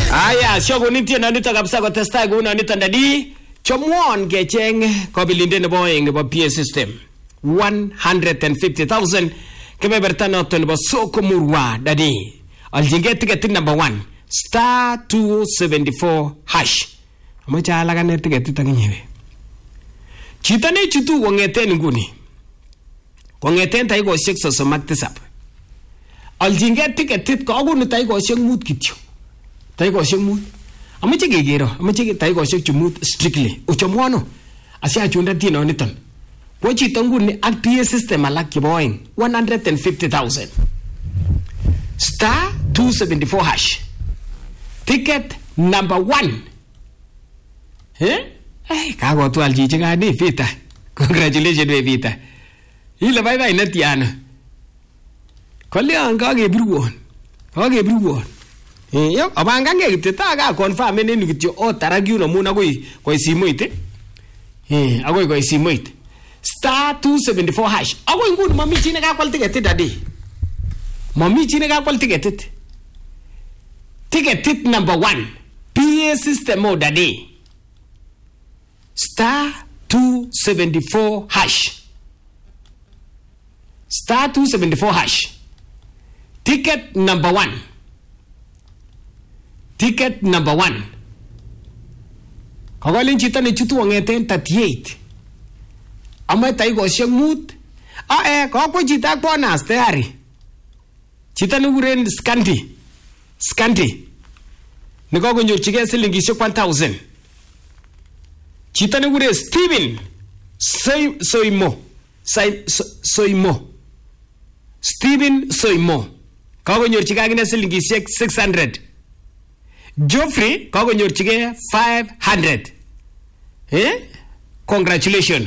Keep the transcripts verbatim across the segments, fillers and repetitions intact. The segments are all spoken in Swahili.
Aya, sio kunitia na nita kabisa kwa testai kuna nita ndadi. Chomwon kecheng kobilinde nebo oeng nebo P A system. one hundred fifty thousand kebeberta noton nebo soko murwa dadi. Aljinge ticket number one. Star two seventy-four hash. Amache alakane ticket takinyewe. Chito ne chutu kongeten nguni. Kongeten taikoshek sosom ak tisab. Aljinge ticket ko akonu taikoshek mut kityo. Taikoshek mut. Amache kegero, amache taikoshek chu mut strictly. Uchomwono. Asya chunda tino niton. Kwa chito nguni ak P A system alak chebo oeng one hundred fifty thousand. Star two seventy-four hash. Ticket number one. Eh? Hey, kago tu alji chiga ni Vita. Congratulations we Vita. Ile bye bye netiana. Kole anga ge bruwon. Age bruwon. Eh, yo abanga ge kitata ga confirm nini kityo o taragi uno muna koi koi simoit. Eh, agoi koi simoit. Star two seventy-four hash. Agoi ngun mami chine ga kwal ticket dadi. Mami chine ga kwal ticket. Ticket number one. P A system mode dadi. Star two seventy-four hash. Star two seventy-four hash. Ticket number one. Ticket number one. Kagolin chita ni chutu wangeten thirty-eight. Ama taigo sheng mut. Ah eh, kagpo chita bonus tayari. Chita ni uren scanty. Scanty. Nikago nyorchige silingishek one thousand. Chita ni uren Steven. Soy, soymo. Soy, so, soymo. Steven soymo. Kago nyorchige agine silingishek six hundred. Geoffrey kago nyorchige five hundred. Eh? Congratulations.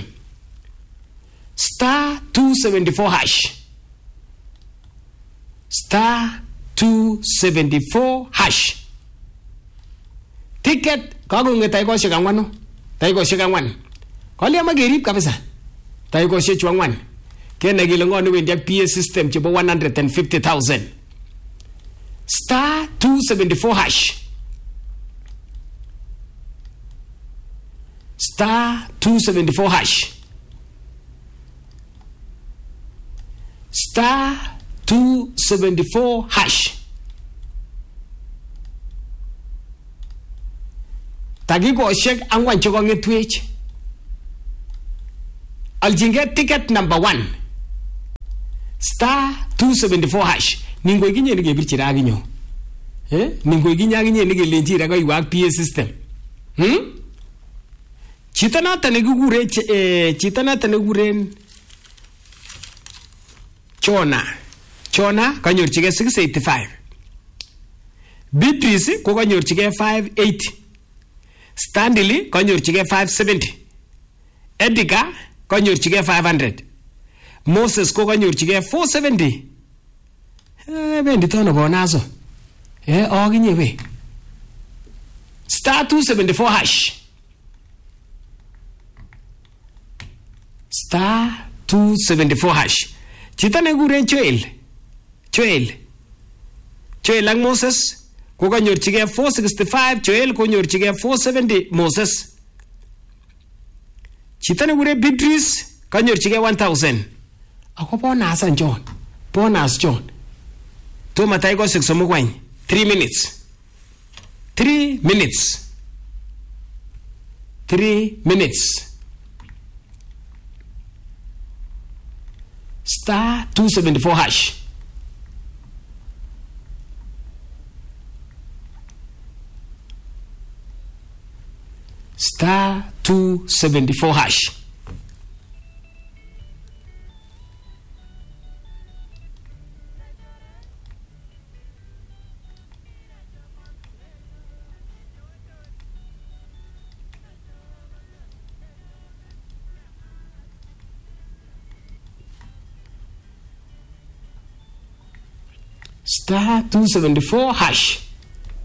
Star two seventy-four hash. Star two seventy-four hash. Ticket kago nge taiko shika ngwano. Taiko shika ngwan. Kali ama gerib kabisa. Taiko shika ngwan. Kena gilongo ni wendi P A system chibo one hundred fifty thousand. Star two seventy-four hash. Star two seventy-four hash. Star two seventy-four hash. Tagigo shek angwan chogonge twitch. Aljinge ticket number one. Star two seventy-four hash. Ningo iginye nige birchira aginyo. Eh? Ningo iginye aginye nige lenjira go iwak P A system. Hmm? Chita nata negugure eh, chita nata neguren Chona. Chona kanyorchige six eighty-five. Beatrice ko kanyorchige five eighty. Stanley kanyorchige five seventy. Edika kanyorchige five hundred. Moses ko kanyorchige four seventy. Eh bendi tono bonazo. Eh oginye we. Star two seventy-four hash. Star two seventy-four hash. Chita neguren Joel. Joel. Joel ak Moses. Ko kanyorchige four sixty-five. Joel ko kanyorchige four seventy. Moses. Chita neguren Beatrice. Kanyorchige one thousand. Ako bonus an John. Bonus John. Toma taiko seksomu kwany. Three minutes. Three minutes. Three minutes. Star two seventy-four hash. Star two seventy-four hash. Star two seventy-four hash.